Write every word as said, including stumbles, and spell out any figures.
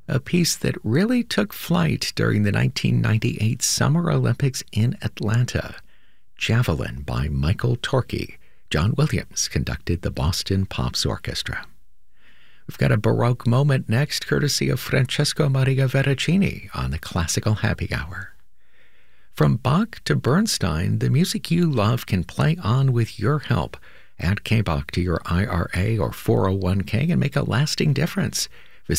a piece that really took flight during the nineteen ninety-eight Summer Olympics in Atlanta. Javelin by Michael Torke. John Williams conducted the Boston Pops Orchestra. We've got a Baroque moment next, courtesy of Francesco Maria Veracini on the Classical Happy Hour. From Bach to Bernstein, the music you love can play on with your help. Add K-Bach to your I R A or four oh one k and make a lasting difference.